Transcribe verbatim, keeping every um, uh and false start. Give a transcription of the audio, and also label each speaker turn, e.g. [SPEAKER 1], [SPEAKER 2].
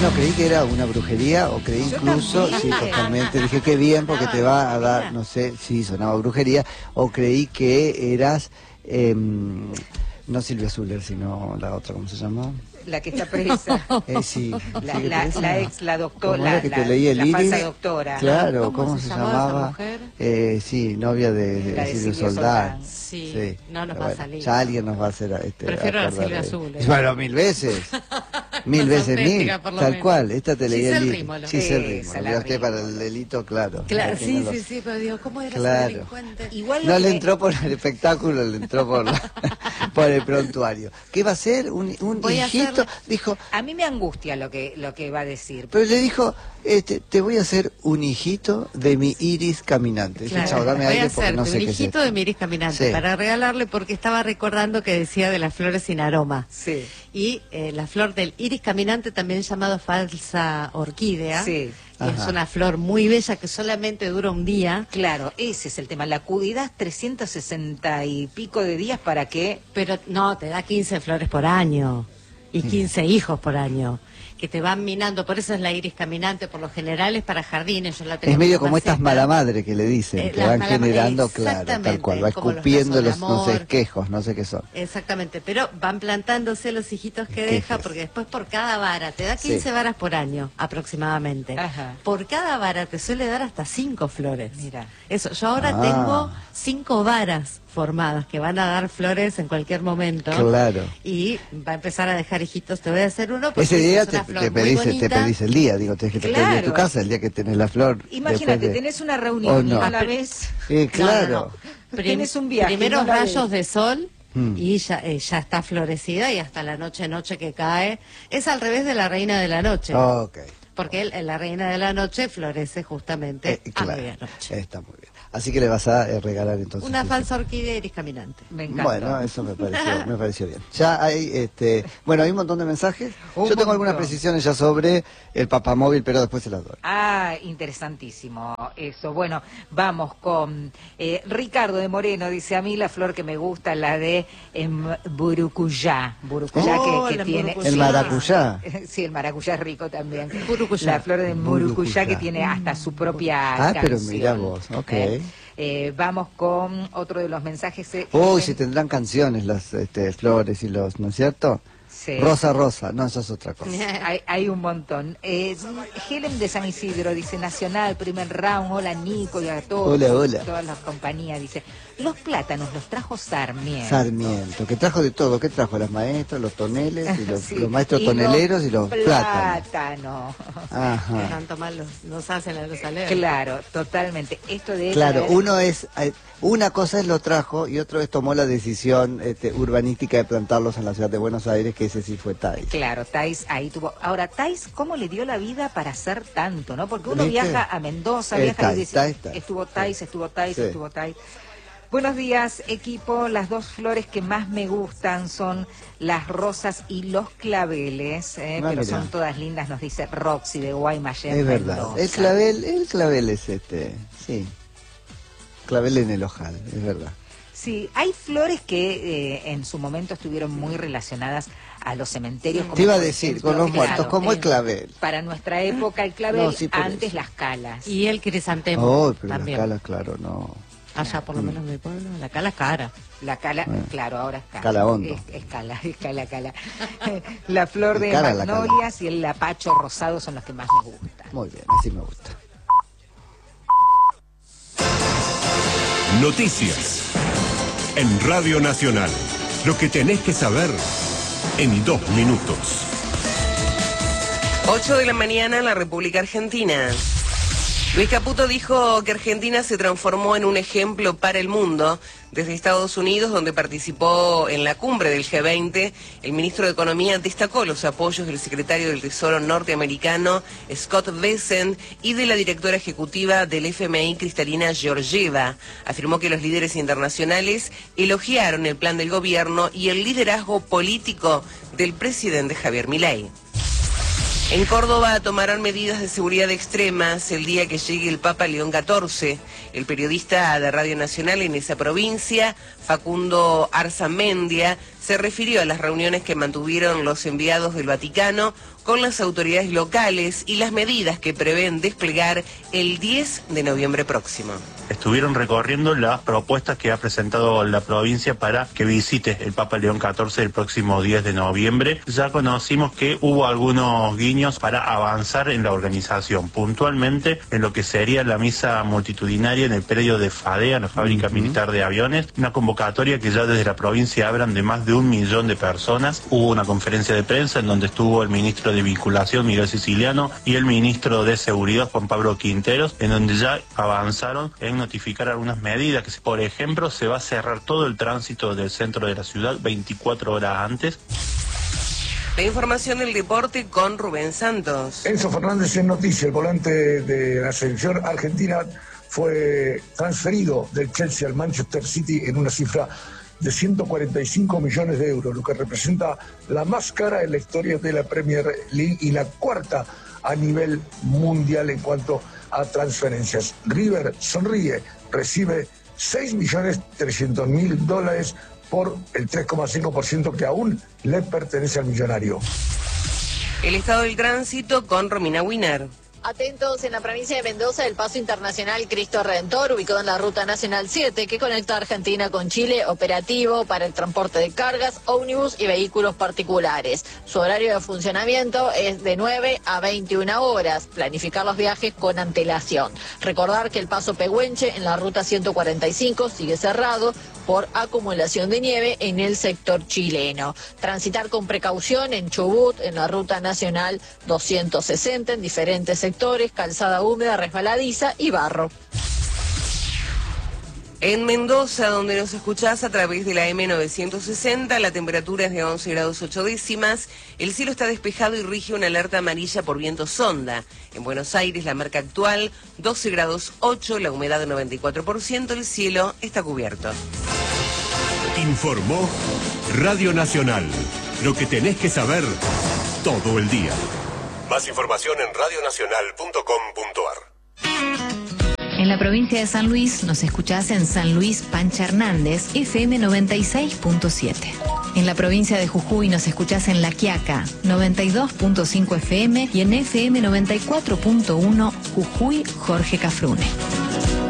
[SPEAKER 1] Bueno, creí que era una brujería o creí
[SPEAKER 2] Yo
[SPEAKER 1] incluso,
[SPEAKER 2] también.
[SPEAKER 1] sí, totalmente, dije que bien porque te va a dar, no sé, sí, sonaba brujería, o creí que eras, eh, no Silvia Zuller, sino la otra, ¿cómo se llama?
[SPEAKER 2] La que está presa.
[SPEAKER 1] Eh, sí,
[SPEAKER 2] La,
[SPEAKER 1] sigue
[SPEAKER 2] la,
[SPEAKER 1] presa.
[SPEAKER 2] la ex, la
[SPEAKER 1] ¿Cómo
[SPEAKER 2] doctora,
[SPEAKER 1] era que
[SPEAKER 2] la,
[SPEAKER 1] te leí el
[SPEAKER 2] la
[SPEAKER 1] iris?
[SPEAKER 2] falsa doctora.
[SPEAKER 1] Claro,
[SPEAKER 3] ¿Cómo
[SPEAKER 1] ¿cómo,
[SPEAKER 3] se
[SPEAKER 1] se,
[SPEAKER 3] llamaba
[SPEAKER 1] llamaba?
[SPEAKER 3] esa mujer?
[SPEAKER 1] Eh, sí, novia de, de
[SPEAKER 2] La de
[SPEAKER 1] Silvio
[SPEAKER 2] Silvio
[SPEAKER 1] Soldán.
[SPEAKER 2] Soldán.
[SPEAKER 3] Sí,
[SPEAKER 1] Sí,
[SPEAKER 3] no nos
[SPEAKER 1] pero
[SPEAKER 3] va a
[SPEAKER 1] bueno,
[SPEAKER 3] salir.
[SPEAKER 1] ya alguien nos va a hacer este,
[SPEAKER 3] Prefiero a la
[SPEAKER 1] acordar
[SPEAKER 3] Silvia
[SPEAKER 1] de-
[SPEAKER 3] Azul, ¿eh?
[SPEAKER 1] Bueno, mil veces. Mil
[SPEAKER 3] Más
[SPEAKER 1] veces mil.
[SPEAKER 3] auténtica, por lo
[SPEAKER 1] Tal
[SPEAKER 3] menos.
[SPEAKER 1] cual, esta te leí el
[SPEAKER 3] Giselle
[SPEAKER 1] iris.
[SPEAKER 3] Rímolo.
[SPEAKER 1] Giselle
[SPEAKER 2] Esa,
[SPEAKER 1] Rímolo.
[SPEAKER 2] la
[SPEAKER 1] Mira usted para
[SPEAKER 2] Rímolo.
[SPEAKER 1] el delito, claro.
[SPEAKER 3] Claro,
[SPEAKER 1] Ya
[SPEAKER 3] sí,
[SPEAKER 1] tiene los-
[SPEAKER 3] sí, sí, pero digo, ¿cómo era
[SPEAKER 1] Claro.
[SPEAKER 3] ese delincuente?
[SPEAKER 2] Igual
[SPEAKER 1] No
[SPEAKER 2] lo
[SPEAKER 1] le
[SPEAKER 2] que-
[SPEAKER 1] entró por el espectáculo, le entró por, la- por el prontuario. ¿Qué va a ser? Un, un
[SPEAKER 3] Voy a
[SPEAKER 1] hijito.
[SPEAKER 3] hacerle-
[SPEAKER 1] Dijo,
[SPEAKER 2] A mí me angustia lo que, lo que va a decir.
[SPEAKER 1] pero le dijo, este, te voy a hacer un hijito de mi iris caminante. Dice,
[SPEAKER 3] Claro,
[SPEAKER 1] chao, dame
[SPEAKER 3] voy a
[SPEAKER 1] aire porque
[SPEAKER 3] hacerte
[SPEAKER 1] no sé
[SPEAKER 3] un
[SPEAKER 1] qué es
[SPEAKER 3] hijito
[SPEAKER 1] esto.
[SPEAKER 3] de mi iris caminante
[SPEAKER 1] Sí.
[SPEAKER 3] para regalarle porque estaba recordando que decía de las flores sin aroma.
[SPEAKER 2] Sí.
[SPEAKER 3] Y eh, la flor del iris caminante, también llamado falsa orquídea,
[SPEAKER 2] Sí.
[SPEAKER 3] que es
[SPEAKER 1] Ajá.
[SPEAKER 3] una flor muy bella que solamente dura un día,
[SPEAKER 2] Claro, ese es el tema. La cuidás trescientos sesenta y pico de días para que...
[SPEAKER 3] pero no, te da quince flores por año y quince hijos por año, que te van minando. Por eso es la iris caminante, por lo general es para jardines. Yo la tengo
[SPEAKER 1] Es medio
[SPEAKER 3] como
[SPEAKER 1] como estas
[SPEAKER 3] maceta.
[SPEAKER 1] malamadres que le dicen,
[SPEAKER 3] Eh,
[SPEAKER 1] que
[SPEAKER 3] las
[SPEAKER 1] van
[SPEAKER 3] malama-
[SPEAKER 1] generando, claro, tal
[SPEAKER 3] exactamente,
[SPEAKER 1] cual, va
[SPEAKER 3] como los
[SPEAKER 1] escupiendo
[SPEAKER 3] brazos de
[SPEAKER 1] los, no sé,
[SPEAKER 3] amor.
[SPEAKER 1] quejos, no sé qué son.
[SPEAKER 3] Exactamente, pero van plantándose los hijitos que
[SPEAKER 1] Qué
[SPEAKER 3] deja,
[SPEAKER 1] feo.
[SPEAKER 3] porque después por cada vara, te da quince
[SPEAKER 1] Sí.
[SPEAKER 3] varas por año aproximadamente.
[SPEAKER 2] Ajá.
[SPEAKER 3] Por cada vara te suele dar hasta cinco flores.
[SPEAKER 2] Mira.
[SPEAKER 3] Eso, yo ahora
[SPEAKER 1] Ah.
[SPEAKER 3] tengo cinco varas formadas que van a dar flores en cualquier momento.
[SPEAKER 1] Claro.
[SPEAKER 3] Y va a empezar a dejar hijitos, te voy a hacer uno porque
[SPEAKER 1] Ese día
[SPEAKER 3] es una
[SPEAKER 1] te,
[SPEAKER 3] flor
[SPEAKER 1] te
[SPEAKER 3] muy
[SPEAKER 1] pedís, te
[SPEAKER 3] bonita.
[SPEAKER 1] pedís el día, digo, tenés que te
[SPEAKER 2] Claro.
[SPEAKER 1] en tu casa el día que tenés la flor.
[SPEAKER 2] Imagínate,
[SPEAKER 1] después de-
[SPEAKER 2] tenés una reunión
[SPEAKER 1] ¿O no?
[SPEAKER 2] y a la
[SPEAKER 3] Ah, pero-
[SPEAKER 2] vez...
[SPEAKER 1] Eh, claro.
[SPEAKER 3] No, no, no. Prim-
[SPEAKER 2] Tenés un viaje,
[SPEAKER 3] Primeros
[SPEAKER 2] no la
[SPEAKER 3] rayos
[SPEAKER 2] ves.
[SPEAKER 3] de sol
[SPEAKER 1] Mm.
[SPEAKER 3] y ya, eh, ya está florecida y hasta la noche noche que cae. Es al revés de la reina de la noche.
[SPEAKER 1] Ok.
[SPEAKER 3] Porque el- la reina de la noche florece justamente
[SPEAKER 1] Eh,
[SPEAKER 3] a
[SPEAKER 1] claro.
[SPEAKER 3] medianoche.
[SPEAKER 1] Está muy bien. Así que le vas a eh, regalar entonces.
[SPEAKER 3] Una
[SPEAKER 1] eso.
[SPEAKER 3] falsa orquídea iris caminante.
[SPEAKER 2] Me encanta.
[SPEAKER 1] Bueno, eso me pareció, me pareció bien. Ya hay, este, bueno, hay un montón de mensajes.
[SPEAKER 2] Un
[SPEAKER 1] Yo tengo
[SPEAKER 2] montón.
[SPEAKER 1] algunas precisiones ya sobre el papamóvil, pero después se las doy.
[SPEAKER 2] Ah, interesantísimo eso. Bueno, vamos con eh, Ricardo de Moreno. Dice, a mí la flor que me gusta es la de em, Burucuyá. Burucuyá
[SPEAKER 3] Oh,
[SPEAKER 2] que, que
[SPEAKER 3] la
[SPEAKER 2] tiene...
[SPEAKER 3] Burucuyá.
[SPEAKER 1] El maracuyá.
[SPEAKER 2] Sí, el maracuyá es rico también.
[SPEAKER 3] Burucuyá.
[SPEAKER 2] La flor de
[SPEAKER 1] Burucuyá.
[SPEAKER 2] Burucuyá que tiene hasta su propia
[SPEAKER 1] Ah, pero
[SPEAKER 2] canción.
[SPEAKER 1] mira vos, ok.
[SPEAKER 2] Eh, eh, vamos con otro de los mensajes. eh,
[SPEAKER 1] Uy,
[SPEAKER 2] Helen-
[SPEAKER 1] si tendrán canciones las este, flores y los, ¿no es cierto?
[SPEAKER 2] Sí.
[SPEAKER 1] Rosa, rosa, no, eso es otra cosa.
[SPEAKER 2] Hay, hay un montón. Eh, Helen de San Isidro dice, Nacional, primer round, hola Nico y a todos.
[SPEAKER 1] Hola, hola.
[SPEAKER 2] Todas las compañías, dice, los plátanos los trajo Sarmiento.
[SPEAKER 1] Sarmiento, que trajo de todo, ¿qué trajo? Las maestras, los toneles, y los,
[SPEAKER 2] Sí,
[SPEAKER 1] los maestros
[SPEAKER 2] y
[SPEAKER 1] toneleros y los plátanos.
[SPEAKER 2] plátanos.
[SPEAKER 3] Que
[SPEAKER 1] Ajá.
[SPEAKER 3] tanto mal los, nos hacen a los alegres.
[SPEAKER 2] Claro, totalmente. Esto de
[SPEAKER 1] Claro,
[SPEAKER 2] traer-
[SPEAKER 1] uno es, eh, una cosa es lo trajo y otro es tomó la decisión este, urbanística de plantarlos en la ciudad de Buenos Aires, que ese sí fue Thais.
[SPEAKER 2] Claro, Thais ahí tuvo. Ahora, Thais, ¿cómo le dio la vida para hacer tanto, no? Porque uno
[SPEAKER 1] ¿Viste?
[SPEAKER 2] viaja a Mendoza,
[SPEAKER 1] Eh,
[SPEAKER 2] viaja y
[SPEAKER 1] Thais,
[SPEAKER 2] dice,
[SPEAKER 1] Thais, Thais.
[SPEAKER 2] estuvo Thais,
[SPEAKER 1] Sí.
[SPEAKER 2] estuvo Thais,
[SPEAKER 1] Sí.
[SPEAKER 2] estuvo Thais. Buenos días, equipo. Las dos flores que más me gustan son las rosas y los claveles, eh,
[SPEAKER 1] Ah,
[SPEAKER 2] pero
[SPEAKER 1] mira.
[SPEAKER 2] son todas lindas, nos dice Roxy de Guaymallén.
[SPEAKER 1] Es verdad.
[SPEAKER 2] Mendoza.
[SPEAKER 1] El clavel, el clavel es este, sí. Clavel en el ojal, es verdad.
[SPEAKER 2] Sí, hay flores que eh, en su momento estuvieron muy relacionadas a los cementerios. como
[SPEAKER 1] Te iba a
[SPEAKER 2] por
[SPEAKER 1] decir,
[SPEAKER 2] ejemplo,
[SPEAKER 1] con los
[SPEAKER 2] claro,
[SPEAKER 1] muertos, como el
[SPEAKER 2] eh,
[SPEAKER 1] clavel.
[SPEAKER 2] Para nuestra época el clavel,
[SPEAKER 1] No, sí, por
[SPEAKER 2] antes
[SPEAKER 1] eso.
[SPEAKER 2] las calas.
[SPEAKER 3] Y el crisantemo
[SPEAKER 1] Oh, pero
[SPEAKER 3] también.
[SPEAKER 1] las calas, claro, no.
[SPEAKER 3] Allá por lo menos en mi pueblo, la cala es cara.
[SPEAKER 2] La cala,
[SPEAKER 1] Bueno.
[SPEAKER 2] claro, ahora es cala.
[SPEAKER 1] Cala hondo.
[SPEAKER 2] Es, es cala, es cala, cala. La flor
[SPEAKER 1] Es
[SPEAKER 2] de
[SPEAKER 1] cara la cala.
[SPEAKER 2] magnolias y el lapacho rosado son los que más me gustan.
[SPEAKER 1] Muy bien, así me gusta.
[SPEAKER 4] Noticias. En Radio Nacional. Lo que tenés que saber en dos minutos.
[SPEAKER 5] ocho de la mañana en la República Argentina. Luis Caputo dijo que Argentina se transformó en un ejemplo para el mundo. Desde Estados Unidos, donde participó en la cumbre del G veinte, el ministro de Economía destacó los apoyos del secretario del Tesoro norteamericano, Scott Bessent, y de la directora ejecutiva del F M I, Cristalina Georgieva. Afirmó que los líderes internacionales elogiaron el plan del gobierno y el liderazgo político del presidente Javier Milei. En Córdoba tomarán medidas de seguridad extremas el día que llegue el Papa León catorce. El periodista de Radio Nacional en esa provincia, Facundo Arzamendia, se refirió a las reuniones que mantuvieron los enviados del Vaticano con las autoridades locales y las medidas que prevén desplegar el diez de noviembre próximo.
[SPEAKER 6] Estuvieron recorriendo las propuestas que ha presentado la provincia para que visite el Papa León catorce el próximo diez de noviembre. Ya conocimos que hubo algunos guiños para avanzar en la organización, puntualmente en lo que sería la misa multitudinaria en el predio de FADEA, la Fábrica uh-huh. Militar de Aviones, una convocatoria que ya desde la provincia hablan de más de un millón de personas. Hubo una conferencia de prensa en donde estuvo el ministro de Vinculación, Miguel Siciliano, y el ministro de Seguridad, Juan Pablo Quinteros, en donde ya avanzaron en notificar algunas medidas, que por ejemplo se va a cerrar todo el tránsito del centro de la ciudad veinticuatro horas antes.
[SPEAKER 5] La información del deporte con Rubén Santos.
[SPEAKER 7] Enzo Fernández en noticia, el volante de la selección argentina fue transferido del Chelsea al Manchester City en una cifra de ciento cuarenta y cinco millones de euros, lo que representa la más cara en la historia de la Premier League y la cuarta a nivel mundial en cuanto a transferencias. River sonríe, recibe seis millones trescientos mil dólares por el tres coma cinco por ciento que aún le pertenece al millonario.
[SPEAKER 5] El estado del tránsito con Romina Winer.
[SPEAKER 8] Atentos en la provincia de Mendoza, el paso internacional Cristo Redentor, ubicado en la Ruta Nacional siete, que conecta Argentina con Chile, operativo para el transporte de cargas, ómnibus y vehículos particulares. Su horario de funcionamiento es de nueve a veintiuna horas. Planificar los viajes con antelación. Recordar que el paso Pehuenche en la Ruta ciento cuarenta y cinco sigue cerrado por acumulación de nieve en el sector chileno. Transitar con precaución en Chubut, en la Ruta Nacional doscientos sesenta, en diferentes sectores, calzada húmeda, resbaladiza y barro.
[SPEAKER 5] En Mendoza, donde nos escuchás a través de la eme novecientos sesenta, la temperatura es de once grados ocho décimas, el cielo está despejado y rige una alerta amarilla por viento sonda. En Buenos Aires, la marca actual, doce grados ocho, la humedad noventa y cuatro por ciento, el cielo está cubierto.
[SPEAKER 4] Informó Radio Nacional, lo que tenés que saber todo el día. Más información en radio nacional punto com punto ar.
[SPEAKER 9] En la provincia de San Luis nos escuchás en San Luis Pancha Hernández, efe eme noventa y seis punto siete. En la provincia de Jujuy nos escuchás en La Quiaca, noventa y dos punto cinco efe eme y en efe eme noventa y cuatro punto uno Jujuy Jorge Cafrune.